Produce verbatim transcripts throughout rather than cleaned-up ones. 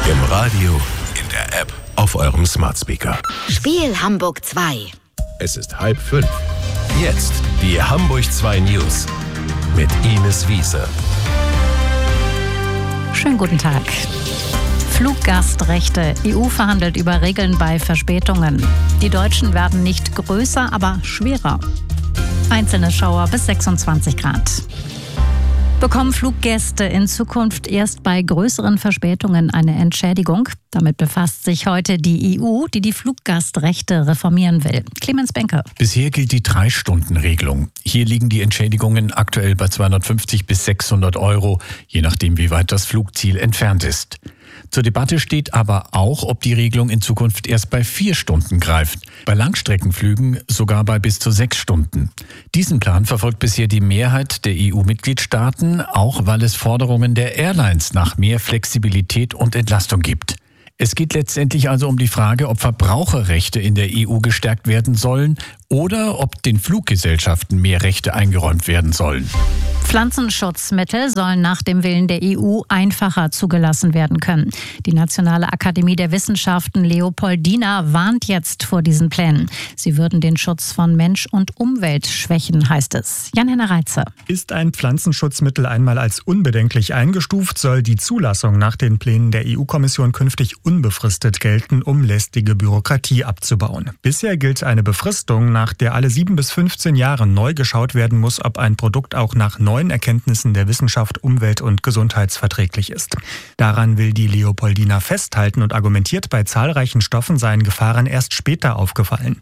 Im Radio, in der App, auf eurem Smart Speaker. Spiel Hamburg zwei. Es ist halb fünf. Jetzt die Hamburg zwei News mit Ines Wiese. Schönen guten Tag. Fluggastrechte. E U verhandelt über Regeln bei Verspätungen. Die Deutschen werden nicht größer, aber schwerer. Einzelne Schauer bis sechsundzwanzig Grad. Bekommen Fluggäste in Zukunft erst bei größeren Verspätungen eine Entschädigung? Damit befasst sich heute die E U, die die Fluggastrechte reformieren will. Clemens Benke. Bisher gilt die Drei-Stunden-Regelung. Hier liegen die Entschädigungen aktuell bei zweihundertfünfzig bis sechshundert Euro, je nachdem, wie weit das Flugziel entfernt ist. Zur Debatte steht aber auch, ob die Regelung in Zukunft erst bei vier Stunden greift. Bei Langstreckenflügen sogar bei bis zu sechs Stunden. Diesen Plan verfolgt bisher die Mehrheit der E U-Mitgliedstaaten, auch weil es Forderungen der Airlines nach mehr Flexibilität und Entlastung gibt. Es geht letztendlich also um die Frage, ob Verbraucherrechte in der E U gestärkt werden sollen oder ob den Fluggesellschaften mehr Rechte eingeräumt werden sollen. Pflanzenschutzmittel sollen nach dem Willen der E U einfacher zugelassen werden können. Die Nationale Akademie der Wissenschaften Leopoldina warnt jetzt vor diesen Plänen. Sie würden den Schutz von Mensch und Umwelt schwächen, heißt es. Jan-Henner Reitze. Ist ein Pflanzenschutzmittel einmal als unbedenklich eingestuft, soll die Zulassung nach den Plänen der E U-Kommission künftig unbefristet gelten, um lästige Bürokratie abzubauen. Bisher gilt eine Befristung, nach der alle sieben bis fünfzehn Jahre neu geschaut werden muss, ob ein Produkt auch nach neuen Erkenntnissen der Wissenschaft umwelt- und gesundheitsverträglich ist. Daran will die Leopoldina festhalten und argumentiert, bei zahlreichen Stoffen seien Gefahren erst später aufgefallen.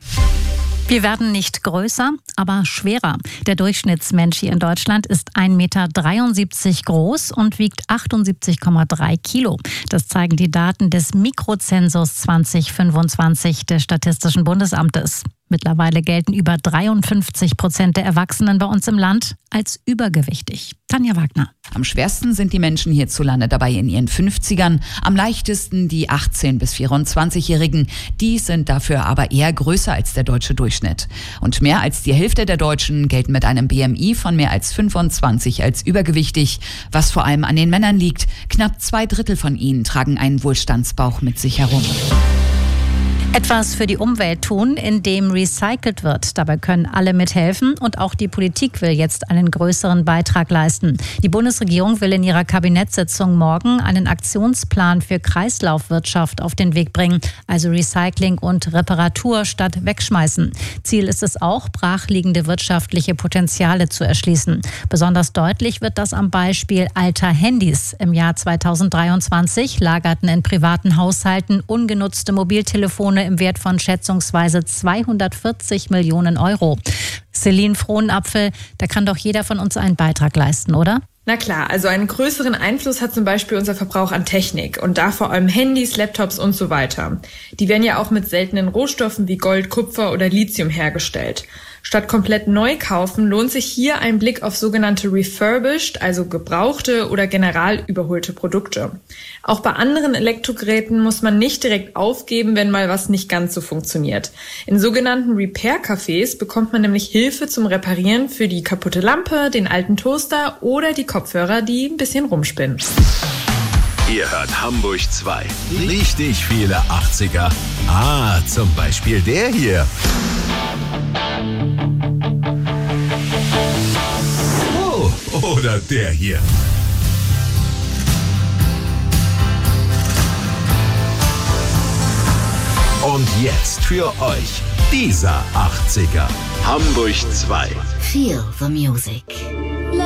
Wir werden nicht größer, aber schwerer. Der Durchschnittsmensch hier in Deutschland ist ein Meter dreiundsiebzig groß und wiegt achtundsiebzig Komma drei Kilo. Das zeigen die Daten des Mikrozensus zwanzig fünfundzwanzig des Statistischen Bundesamtes. Mittlerweile gelten über dreiundfünfzig Prozent der Erwachsenen bei uns im Land als übergewichtig. Tanja Wagner. Am schwersten sind die Menschen hierzulande dabei in ihren fünfzigern, am leichtesten die achtzehn- bis vierundzwanzigjährigen. Die sind dafür aber eher größer als der deutsche Durchschnitt. Und mehr als die Hälfte der Deutschen gelten mit einem B M I von mehr als fünfundzwanzig als übergewichtig, was vor allem an den Männern liegt. Knapp zwei Drittel von ihnen tragen einen Wohlstandsbauch mit sich herum. Etwas für die Umwelt tun, indem recycelt wird. Dabei können alle mithelfen und auch die Politik will jetzt einen größeren Beitrag leisten. Die Bundesregierung will in ihrer Kabinettssitzung morgen einen Aktionsplan für Kreislaufwirtschaft auf den Weg bringen, also Recycling und Reparatur statt Wegschmeißen. Ziel ist es auch, brachliegende wirtschaftliche Potenziale zu erschließen. Besonders deutlich wird das am Beispiel alter Handys. Im Jahr zweitausenddreiundzwanzig lagerten in privaten Haushalten ungenutzte Mobiltelefone im Wert von schätzungsweise zweihundertvierzig Millionen Euro. Celine Frohnapfel, da kann doch jeder von uns einen Beitrag leisten, oder? Na klar, also einen größeren Einfluss hat zum Beispiel unser Verbrauch an Technik und da vor allem Handys, Laptops und so weiter. Die werden ja auch mit seltenen Rohstoffen wie Gold, Kupfer oder Lithium hergestellt. Statt komplett neu kaufen lohnt sich hier ein Blick auf sogenannte refurbished, also gebrauchte oder general überholte Produkte. Auch bei anderen Elektrogeräten muss man nicht direkt aufgeben, wenn mal was nicht ganz so funktioniert. In sogenannten Repair-Cafés bekommt man nämlich Hilfe zum Reparieren für die kaputte Lampe, den alten Toaster oder die Kopfhörer, die ein bisschen rumspinnen. Ihr hört Hamburg zwei. Richtig viele achtziger. Ah, zum Beispiel der hier. Oh, oder der hier. Und jetzt für euch dieser achtziger. Hamburg zwei. Feel the music.